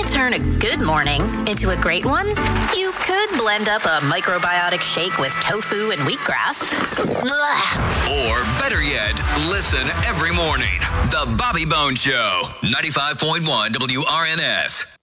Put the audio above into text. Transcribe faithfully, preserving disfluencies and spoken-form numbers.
turn a good morning into a great one, you could blend up a microbiotic shake with tofu and wheatgrass. Blah. Or better yet, listen every morning. The Bobby Bones Show, ninety-five point one W R N S.